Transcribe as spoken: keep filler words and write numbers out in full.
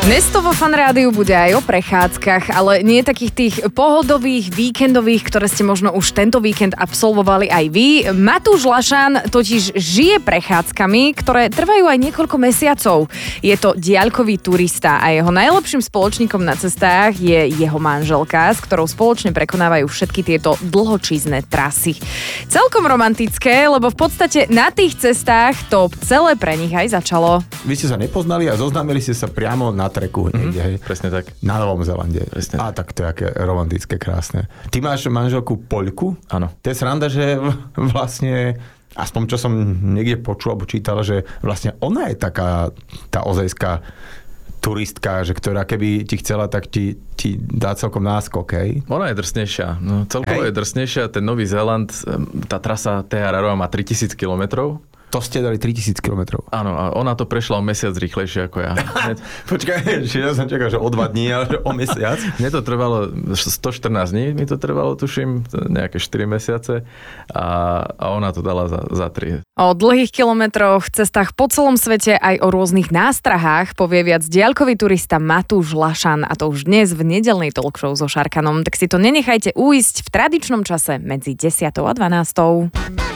Dnes to vo Fan Rádiu bude aj o prechádzkach, ale nie takých tých pohodových, víkendových, ktoré ste možno už tento víkend absolvovali aj vy. Matúš Lašan totiž žije prechádzkami, ktoré trvajú aj niekoľko mesiacov. Je to diaľkový turista a jeho najlepším spoločníkom na cestách je jeho manželka, s ktorou spoločne prekonávajú všetky tieto dlhočízne trasy. Celkom romantické, lebo v podstate na tých cestách to celé pre nich aj začalo. Vy ste sa nepoznali a zoznámili ste sa priamo na treku niekde, hej? Presne tak. Na Novom Zélande. Presne. A tak to je aké romantické, krásne. Ty máš manželku Poľku? Áno. To je sranda, že vlastne, aspoň čo som niekde počul alebo čítal, že vlastne ona je taká tá ozajská turistka, že ktorá keby ti chcela, tak ti, ti dá celkom náskok, hej? Ona je drsnejšia. No, celkovo Hej. je drsnejšia. Ten Nový Zéland, tá trasa té á er má tritisíc kilometrov. To ste dali tritisíc kilometrov. Áno, a ona to prešla o mesiac rýchlejšie ako ja. Počkaj, že ja som čakal, že o dva dní, ale že o mesiac. Mne to trvalo stoštrnásť dní, mi to trvalo, tuším, nejaké štyri mesiace a, a ona to dala za, za tri. O dlhých kilometroch, cestách po celom svete aj o rôznych nástrahách povie viac diaľkový turista Matúš Lašan, a to už dnes v nedeľnej talk show so Šarkanom. Tak si to nenechajte uísť v tradičnom čase medzi desiatou a dvanástou.